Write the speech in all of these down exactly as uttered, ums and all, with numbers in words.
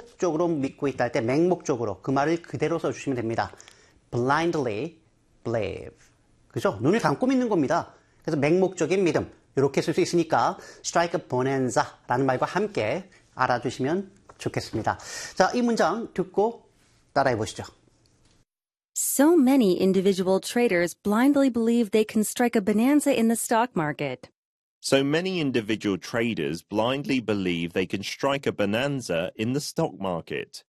맹목적으로 믿고 있다 할 때 맹목적으로 그 말을 그대로 써주시면 됩니다. blindly believe. 그죠? 눈을 감고 믿는 겁니다. 그래서 맹목적인 믿음. 이렇게 쓸 수 있으니까 strike a bonanza라는 말과 함께 알아두시면 좋겠습니다. 자, 이 문장 듣고 따라해 보시죠. So many individual traders blindly believe they can strike a bonanza in the stock market. So many individual traders blindly believe they can strike a bonanza in the stock market.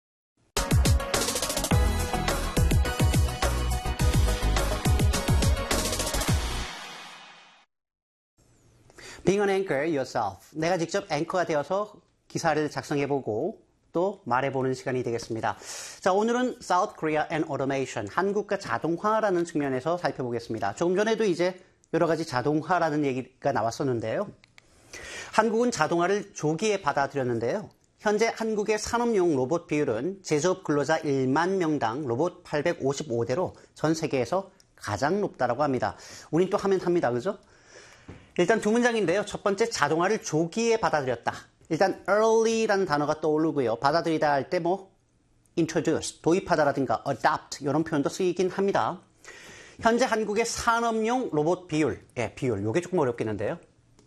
Being an anchor yourself. 내가 직접 앵커가 되어서 기사를 작성해보고 또 말해보는 시간이 되겠습니다. 자, 오늘은 South Korea and Automation, 한국과 자동화라는 측면에서 살펴보겠습니다. 조금 전에도 이제 여러 가지 자동화라는 얘기가 나왔었는데요. 한국은 자동화를 조기에 받아들였는데요. 현재 한국의 산업용 로봇 비율은 제조업 근로자 일만 명당 로봇 팔백오십오 대로 전 세계에서 가장 높다라고 합니다. 우린 또 하면 합니다. 그죠? 일단 두 문장인데요. 첫 번째, 자동화를 조기에 받아들였다. 일단 early라는 단어가 떠오르고요. 받아들이다 할 때 뭐 introduce, 도입하다라든가 adopt 이런 표현도 쓰이긴 합니다. 현재 한국의 산업용 로봇 비율, 예, 비율, 요게 조금 어렵겠는데요.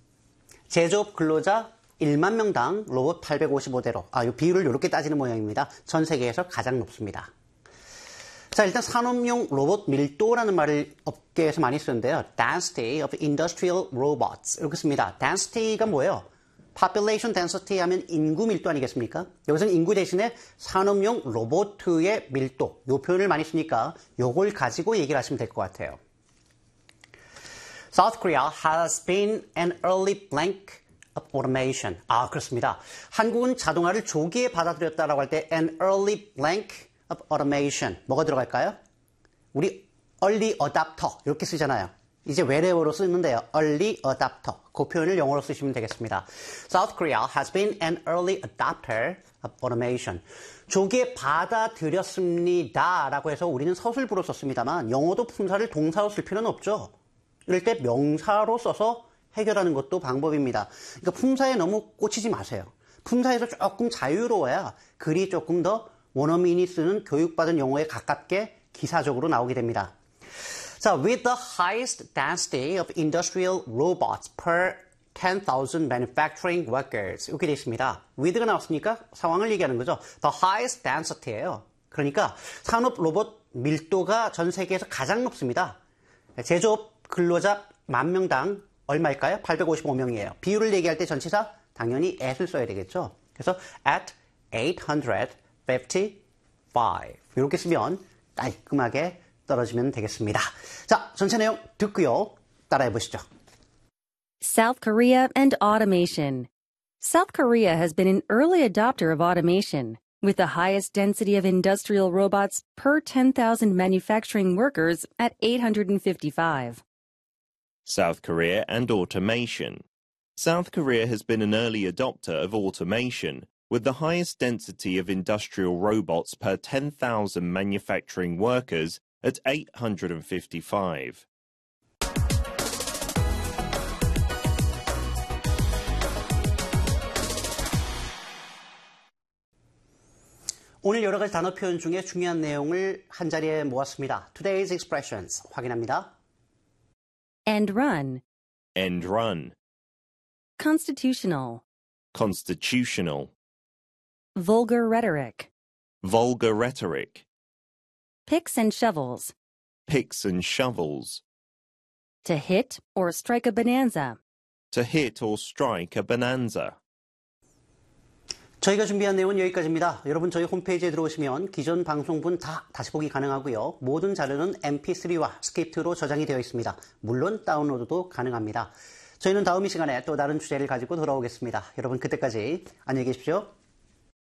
제조업 근로자 일만 명당 로봇 팔백오십오 대로, 아, 요 비율을 이렇게 따지는 모양입니다. 전 세계에서 가장 높습니다. 자, 일단 산업용 로봇 밀도라는 말을 업계에서 많이 쓰는데요. density of industrial robots. 이렇게 씁니다. density가 뭐예요? population density 하면 인구 밀도 아니겠습니까? 여기서는 인구 대신에 산업용 로봇의 밀도, 이 표현을 많이 쓰니까 요걸 가지고 얘기를 하시면 될 것 같아요. South Korea has been an early blank of automation. 아, 그렇습니다. 한국은 자동화를 조기에 받아들였다라고 할 때 an early blank of automation. 뭐가 들어갈까요? 우리 early adopter 이렇게 쓰잖아요. 이제 외래어로 쓰는데요. early adopter. 그 표현을 영어로 쓰시면 되겠습니다. South Korea has been an early adopter of automation. 조기에 받아들였습니다. 라고 해서 우리는 서술부로 썼습니다만 영어도 품사를 동사로 쓸 필요는 없죠. 이럴 때 명사로 써서 해결하는 것도 방법입니다. 그러니까 품사에 너무 꽂히지 마세요. 품사에서 조금 자유로워야 글이 조금 더 원어민이 쓰는 교육받은 영어에 가깝게 기사적으로 나오게 됩니다. 자, with the highest density of industrial robots per ten thousand manufacturing workers. 이렇게 되어 있습니다. with가 나왔으니까 상황을 얘기하는 거죠. The highest density예요. 그러니까 산업 로봇 밀도가 전 세계에서 가장 높습니다. 제조업 근로자 만 명당 얼마일까요? 팔백오십오 명이에요. 비율을 얘기할 때 전치사 당연히 at을 써야 되겠죠. 그래서 at eight hundred fifty-five. 이렇게 쓰면 깔끔하게 떨어지면 되겠습니다. 자, 전체 내용 듣고요. 따라해 보시죠. South Korea and automation. South Korea has been an early adopter of automation, with the highest density of industrial robots per ten thousand manufacturing workers at eight hundred fifty-five. South Korea and automation. South Korea has been an early adopter of automation, with the highest density of industrial robots per ten thousand manufacturing workers at eight hundred fifty-five. 오늘 여러 가지 단어 표현 중에 중요한 내용을 한 자리에 모았습니다. Today's expressions 확인합니다. End run. End run. Constitutional. Constitutional. Vulgar rhetoric. Vulgar rhetoric. Picks and shovels. Picks and shovels. To hit or strike a bonanza. To hit or strike a bonanza. 저희가 준비한 내용은 여기까지입니다. 여러분 저희 홈페이지에 들어오시면 기존 방송분 다 다시 보기 가능하고요. 모든 자료는 엠피쓰리와 스크립트로 저장이 되어 있습니다. 물론 다운로드도 가능합니다. 저희는 다음 이 시간에 또 다른 주제를 가지고 돌아오겠습니다. 여러분 그때까지 안녕히 계십시오.